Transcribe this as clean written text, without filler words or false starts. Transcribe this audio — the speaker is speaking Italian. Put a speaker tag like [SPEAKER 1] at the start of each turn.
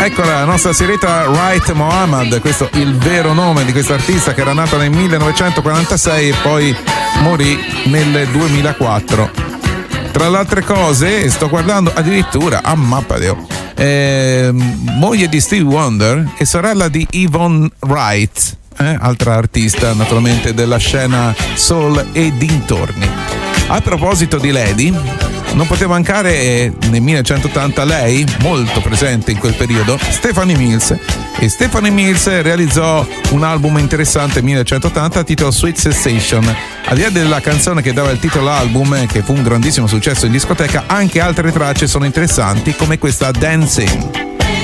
[SPEAKER 1] Ecco la nostra sirita Wright Mohammad, questo è il vero nome di questo artista che era nato nel 1946 e poi morì nel 2004. Tra le altre cose, sto guardando addirittura a mappa moglie di Stevie Wonder e sorella di Yvonne Wright, altra artista naturalmente della scena soul e dintorni. A proposito di Lady, non poteva mancare nel 1980 lei, molto presente in quel periodo, Stephanie Mills. E Stephanie Mills realizzò un album interessante nel 1980 titolo Sweet Sensation. Al di là della canzone che dava il titolo all'album, che fu un grandissimo successo in discoteca, anche altre tracce sono interessanti come questa Dancing.